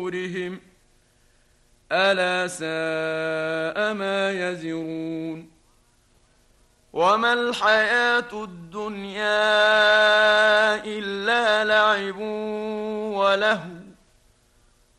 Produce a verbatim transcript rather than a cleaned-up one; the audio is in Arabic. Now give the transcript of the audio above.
ظهورهم ألا ساء ما يزرون وما الحياة الدنيا إلا لعب ولهو